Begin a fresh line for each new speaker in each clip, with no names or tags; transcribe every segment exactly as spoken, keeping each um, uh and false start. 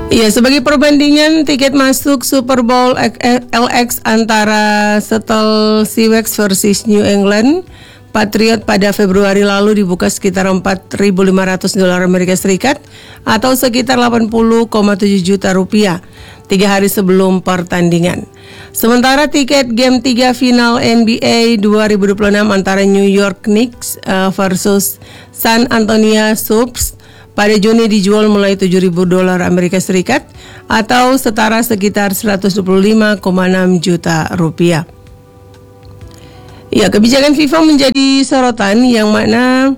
Iya, sebagai perbandingan tiket masuk Super Bowl L X antara Seattle Seahawks versus New England Patriot pada Februari lalu dibuka sekitar empat ribu lima ratus dolar Amerika Serikat atau sekitar delapan puluh koma tujuh juta rupiah tiga hari sebelum pertandingan. Sementara tiket game tiga final N B A dua ribu dua puluh enam antara New York Knicks uh, versus San Antonio Spurs pada Juni dijual mulai tujuh ribu dolar Amerika Serikat atau setara sekitar seratus dua puluh lima koma enam juta rupiah. Ya, kebijakan FIFA menjadi sorotan yang mana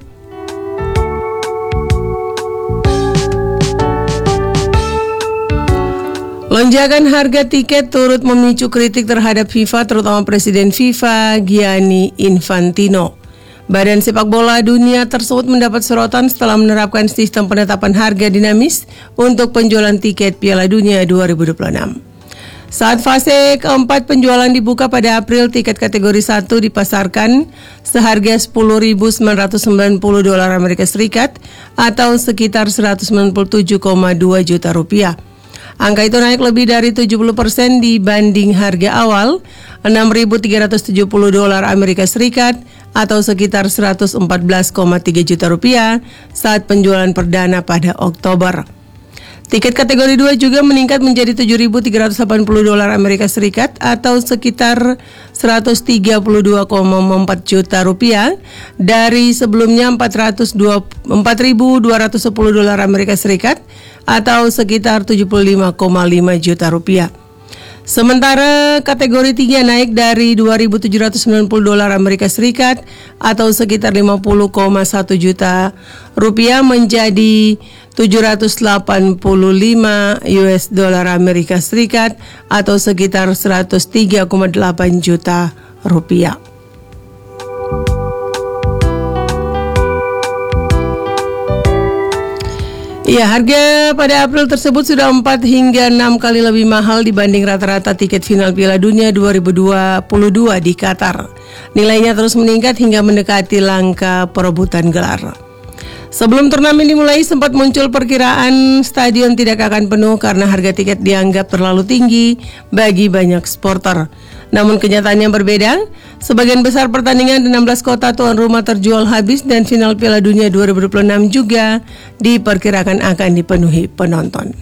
lonjakan harga tiket turut memicu kritik terhadap FIFA, terutama Presiden FIFA Gianni Infantino. Badan sepak bola dunia tersebut mendapat sorotan setelah menerapkan sistem penetapan harga dinamis untuk penjualan tiket Piala Dunia dua ribu dua puluh enam. Saat fase keempat penjualan dibuka pada April, tiket kategori satu dipasarkan seharga sepuluh ribu sembilan ratus sembilan puluh dolar Amerika Serikat atau sekitar seratus sembilan puluh tujuh koma dua juta rupiah. Angka itu naik lebih dari tujuh puluh persen dibanding harga awal enam ribu tiga ratus tujuh puluh dolar Amerika Serikat atau sekitar seratus empat belas koma tiga juta rupiah saat penjualan perdana pada Oktober. Tiket kategori dua juga meningkat menjadi tujuh ribu tiga ratus delapan puluh dolar Amerika Serikat atau sekitar seratus tiga puluh dua koma empat juta rupiah dari sebelumnya empat ribu dua ratus sepuluh dolar Amerika Serikat atau sekitar tujuh puluh lima koma lima juta rupiah. Sementara kategori tiga naik dari dua ribu tujuh ratus sembilan puluh dolar Amerika Serikat atau sekitar lima puluh koma satu juta rupiah menjadi tujuh ratus delapan puluh lima U S dolar Amerika Serikat atau sekitar seratus tiga koma delapan juta rupiah. Ya, harga pada April tersebut sudah empat hingga enam kali lebih mahal dibanding rata-rata tiket final Piala Dunia dua ribu dua puluh dua di Qatar. Nilainya terus meningkat hingga mendekati langka perebutan gelar. Sebelum turnamen dimulai, sempat muncul perkiraan stadion tidak akan penuh karena harga tiket dianggap terlalu tinggi bagi banyak supporter. Namun kenyataannya berbeda. Sebagian besar pertandingan di enam belas kota tuan rumah terjual habis dan final Piala Dunia dua ribu dua puluh enam juga diperkirakan akan dipenuhi penonton.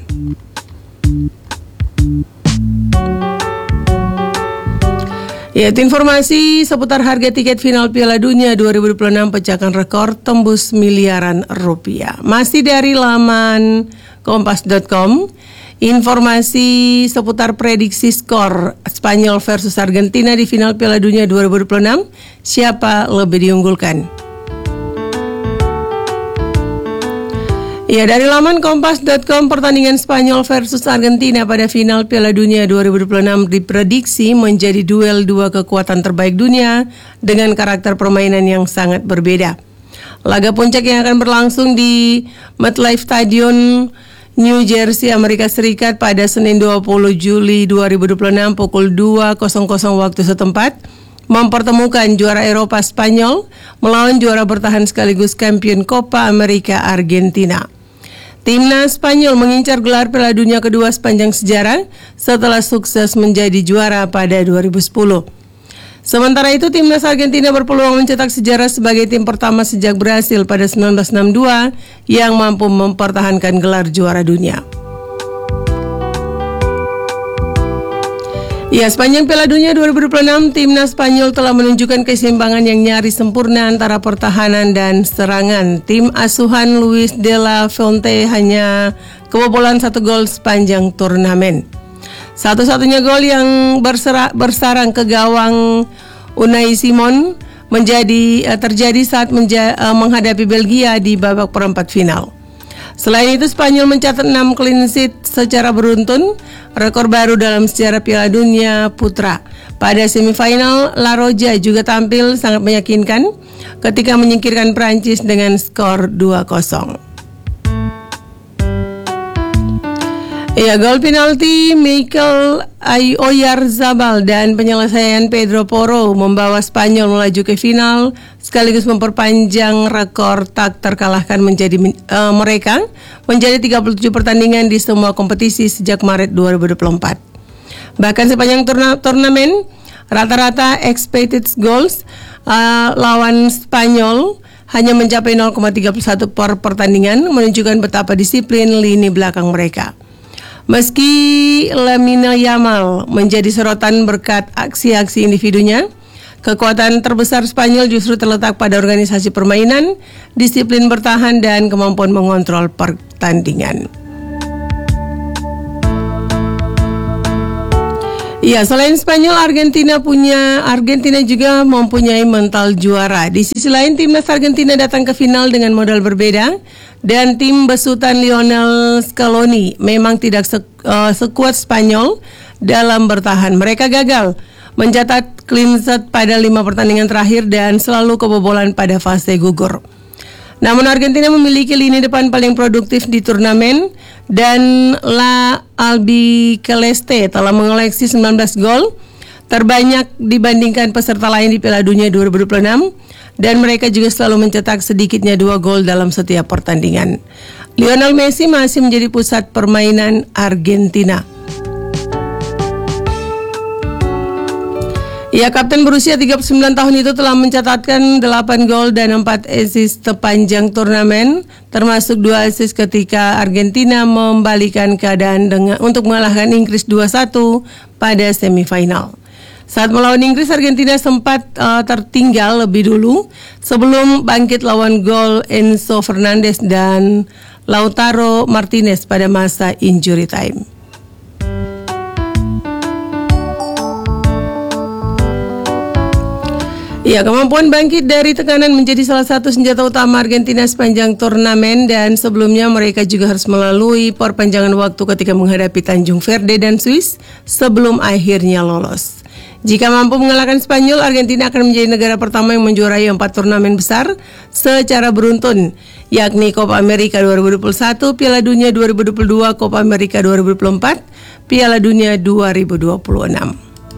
Ya, informasi seputar harga tiket final Piala Dunia dua ribu dua puluh enam pecahkan rekor tembus miliaran rupiah. Masih dari laman kompas dot com. Informasi seputar prediksi skor Spanyol versus Argentina di final Piala Dunia dua ribu dua puluh enam, siapa lebih diunggulkan? Ya, dari laman kompas dot com, pertandingan Spanyol versus Argentina pada final Piala Dunia dua ribu dua puluh enam diprediksi menjadi duel dua kekuatan terbaik dunia dengan karakter permainan yang sangat berbeda. Laga puncak yang akan berlangsung di MetLife Stadium New Jersey, Amerika Serikat pada Senin dua puluh Juli dua ribu dua puluh enam pukul dua waktu setempat mempertemukan juara Eropa Spanyol melawan juara bertahan sekaligus kampion Copa America Argentina. Timnas Spanyol mengincar gelar Piala Dunia kedua sepanjang sejarah setelah sukses menjadi juara pada dua ribu sepuluh. Sementara itu, timnas Argentina berpeluang mencetak sejarah sebagai tim pertama sejak Brasil pada seribu sembilan ratus enam puluh dua yang mampu mempertahankan gelar juara dunia. Ya, sepanjang Piala Dunia dua ribu dua puluh enam, timnas Spanyol telah menunjukkan keseimbangan yang nyaris sempurna antara pertahanan dan serangan. Tim asuhan Luis de la Fuente hanya kebobolan satu gol sepanjang turnamen. Satu-satunya gol yang bersera, bersarang ke gawang Unai Simon menjadi uh, terjadi saat menja, uh, menghadapi Belgia di babak perempat final. Selain itu, Spanyol mencatat enam clean sheet secara beruntun, rekor baru dalam sejarah Piala Dunia Putra. Pada semifinal, La Roja juga tampil sangat meyakinkan ketika menyingkirkan Prancis dengan skor dua kosong. Ya, gol penalti Mikel Oyarzabal dan penyelesaian Pedro Porro membawa Spanyol melaju ke final sekaligus memperpanjang rekor tak terkalahkan menjadi uh, mereka menjadi tiga puluh tujuh pertandingan di semua kompetisi sejak Maret dua ribu dua puluh empat. Bahkan sepanjang turna, turnamen rata-rata expected goals uh, lawan Spanyol hanya mencapai nol koma tiga satu per pertandingan, menunjukkan betapa disiplin lini belakang mereka. Meski Lamine Yamal menjadi sorotan berkat aksi-aksi individunya, kekuatan terbesar Spanyol justru terletak pada organisasi permainan, disiplin bertahan, dan kemampuan mengontrol pertandingan. Ya, selain Spanyol, Argentina punya Argentina juga mempunyai mental juara. Di sisi lain, timnas Argentina datang ke final dengan modal berbeda dan tim besutan Lionel Scaloni memang tidak se, uh, sekuat Spanyol dalam bertahan. Mereka gagal mencatat clean sheet pada lima pertandingan terakhir dan selalu kebobolan pada fase gugur. Namun Argentina memiliki lini depan paling produktif di turnamen dan La Albiceleste telah mengoleksi sembilan belas gol, terbanyak dibandingkan peserta lain di Piala Dunia dua ribu dua puluh enam, dan mereka juga selalu mencetak sedikitnya dua gol dalam setiap pertandingan. Lionel Messi masih menjadi pusat permainan Argentina. Ya, kapten berusia tiga puluh sembilan tahun itu telah mencatatkan delapan gol dan empat assist sepanjang turnamen, termasuk dua assist ketika Argentina membalikan keadaan dengan untuk mengalahkan Inggris dua satu pada semifinal. Saat melawan Inggris, Argentina sempat uh, tertinggal lebih dulu sebelum bangkit lawan gol Enzo Fernandez dan Lautaro Martinez pada masa injury time. Ya, kemampuan bangkit dari tekanan menjadi salah satu senjata utama Argentina sepanjang turnamen, dan sebelumnya mereka juga harus melalui perpanjangan waktu ketika menghadapi Tanjung Verde dan Swiss sebelum akhirnya lolos. Jika mampu mengalahkan Spanyol, Argentina akan menjadi negara pertama yang menjuarai empat turnamen besar secara beruntun, yakni Copa America dua ribu dua puluh satu, Piala Dunia dua ribu dua puluh dua, Copa America dua ribu dua puluh empat, Piala Dunia dua ribu dua puluh enam.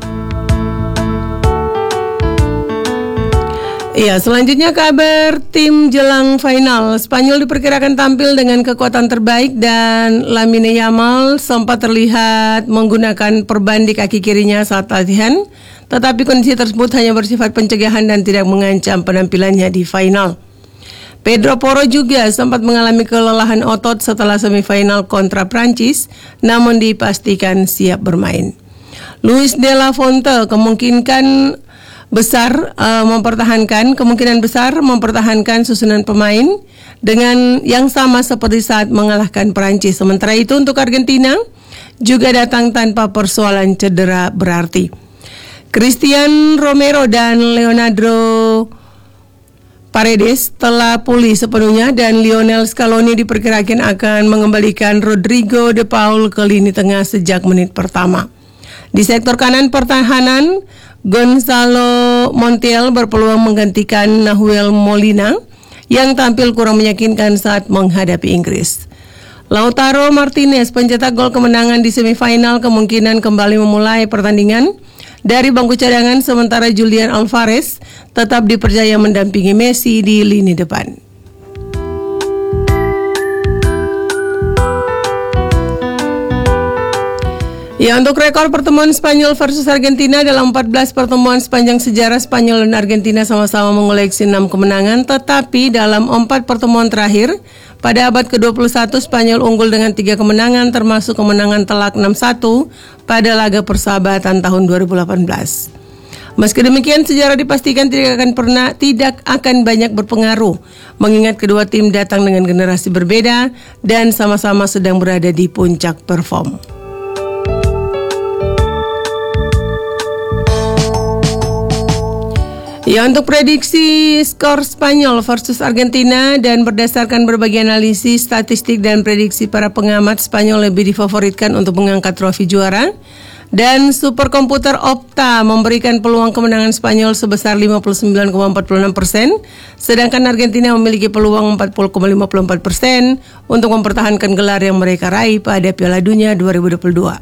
Ya, selanjutnya kabar tim jelang final. Spanyol diperkirakan tampil dengan kekuatan terbaik dan Lamine Yamal sempat terlihat menggunakan perban di kaki kirinya saat latihan, tetapi kondisi tersebut hanya bersifat pencegahan dan tidak mengancam penampilannya di final. Pedro Porro juga sempat mengalami kelelahan otot setelah semifinal kontra Prancis, namun dipastikan siap bermain. Luis de la Fuente kemungkinan besar uh, mempertahankan kemungkinan besar mempertahankan susunan pemain dengan yang sama seperti saat mengalahkan Prancis. Sementara itu untuk Argentina juga datang tanpa persoalan cedera berarti. Christian Romero dan Leonardo Paredes telah pulih sepenuhnya dan Lionel Scaloni diperkirakan akan mengembalikan Rodrigo de Paul ke lini tengah sejak menit pertama. Di sektor kanan pertahanan, Gonzalo Montiel berpeluang menggantikan Nahuel Molina yang tampil kurang meyakinkan saat menghadapi Inggris. Lautaro Martinez, pencetak gol kemenangan di semifinal, kemungkinan kembali memulai pertandingan dari bangku cadangan, sementara Julian Alvarez tetap dipercaya mendampingi Messi di lini depan. Ya, untuk rekor pertemuan Spanyol versus Argentina dalam empat belas pertemuan sepanjang sejarah, Spanyol dan Argentina sama-sama mengoleksi enam kemenangan, tetapi dalam empat pertemuan terakhir pada abad ke dua puluh satu, Spanyol unggul dengan tiga kemenangan, termasuk kemenangan telak enam satu pada laga persahabatan tahun dua ribu delapan belas. Meski demikian, sejarah dipastikan tidak akan pernah tidak akan banyak berpengaruh, mengingat kedua tim datang dengan generasi berbeda dan sama-sama sedang berada di puncak perform. Ya, untuk prediksi skor Spanyol versus Argentina dan berdasarkan berbagai analisis, statistik dan prediksi para pengamat, Spanyol lebih difavoritkan untuk mengangkat trofi juara Dan superkomputer Opta memberikan peluang kemenangan Spanyol sebesar lima puluh sembilan koma empat puluh enam persen, sedangkan Argentina memiliki peluang empat puluh koma lima puluh empat persen untuk mempertahankan gelar yang mereka raih pada Piala Dunia dua ribu dua puluh dua.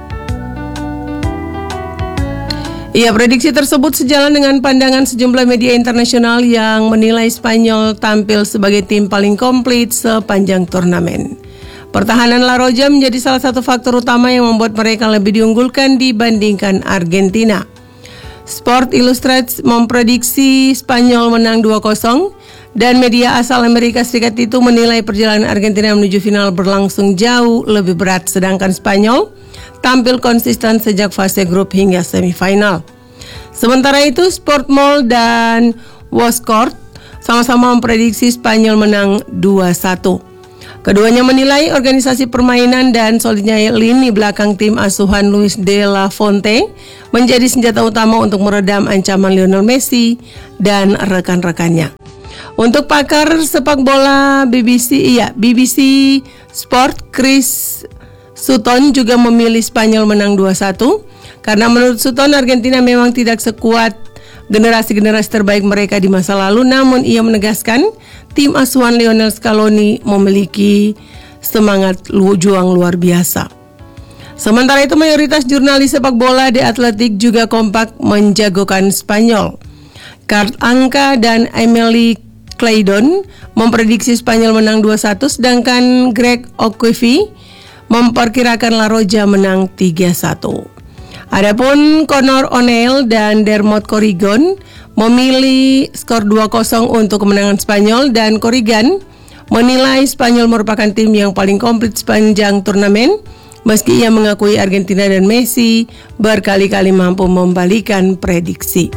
Ya, prediksi tersebut sejalan dengan pandangan sejumlah media internasional yang menilai Spanyol tampil sebagai tim paling komplit sepanjang turnamen. Pertahanan La Roja menjadi salah satu faktor utama yang membuat mereka lebih diunggulkan dibandingkan Argentina. Sport Illustrated memprediksi Spanyol menang dua kosong dan media asal Amerika Serikat itu menilai perjalanan Argentina menuju final berlangsung jauh lebih berat, sedangkan Spanyol tampil konsisten sejak fase grup hingga semifinal. Sementara itu, Sportmall dan Wascourt sama-sama memprediksi Spanyol menang dua satu. Keduanya menilai organisasi permainan dan solidnya lini belakang tim asuhan Luis de la Fuente menjadi senjata utama untuk meredam ancaman Lionel Messi dan rekan-rekannya. Untuk pakar sepak bola B B C, iya, B B C Sport, Chris Sutton juga memilih Spanyol menang dua satu karena menurut Sutton Argentina memang tidak sekuat generasi-generasi terbaik mereka di masa lalu, namun ia menegaskan tim asuhan Lionel Scaloni memiliki semangat juang luar biasa. Sementara itu, mayoritas jurnalis sepak bola The Athletic juga kompak menjagokan Spanyol. Kurt Anka dan Emily Claydon memprediksi Spanyol menang dua satu, sedangkan Greg O'Keefe memperkirakan La Roja menang tiga satu. Adapun Conor O'Neill dan Dermot Corrigan memilih skor dua kosong untuk kemenangan Spanyol, dan Corrigan menilai Spanyol merupakan tim yang paling komplit sepanjang turnamen, meski ia mengakui Argentina dan Messi berkali-kali mampu membalikan prediksi.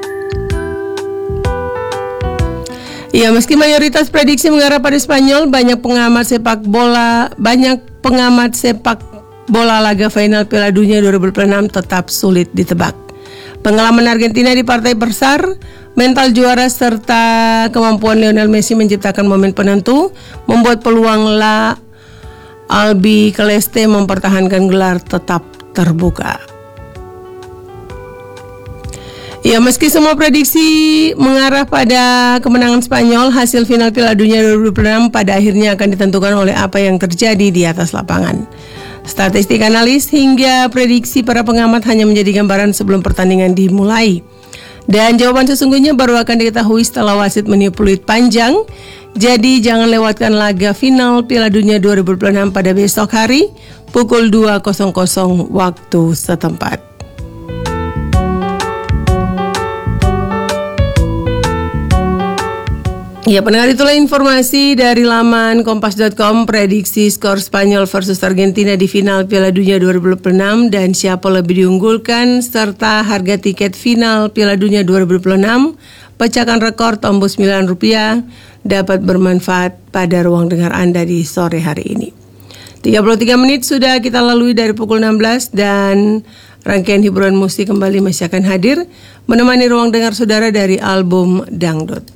Ya, meski mayoritas prediksi mengarah pada Spanyol, banyak pengamat sepak bola, banyak pengamat sepak bola laga final Piala Dunia dua ribu dua puluh enam tetap sulit ditebak. Pengalaman Argentina di partai besar, mental juara serta kemampuan Lionel Messi menciptakan momen penentu membuat peluang La Albiceleste mempertahankan gelar tetap terbuka. Ya, meski semua prediksi mengarah pada kemenangan Spanyol, hasil final Piala Dunia dua ribu dua puluh enam pada akhirnya akan ditentukan oleh apa yang terjadi di atas lapangan. Statistik analis hingga prediksi para pengamat hanya menjadi gambaran sebelum pertandingan dimulai. Dan jawaban sesungguhnya baru akan diketahui setelah wasit meniup peluit panjang. Jadi jangan lewatkan laga final Piala Dunia dua ribu dua puluh enam pada besok hari pukul dua waktu setempat. Ya, pendengar, itulah informasi dari laman kompas dot com, prediksi skor Spanyol versus Argentina di final Piala Dunia dua ribu dua puluh enam dan siapa lebih diunggulkan, serta harga tiket final Piala Dunia dua ribu dua puluh enam, pecahkan rekor tembus sembilan rupiah, dapat bermanfaat pada ruang dengar Anda di sore hari ini. tiga puluh tiga menit sudah kita lalui dari pukul enam belas dan rangkaian hiburan musik kembali masih akan hadir menemani ruang dengar saudara dari album Dangdut.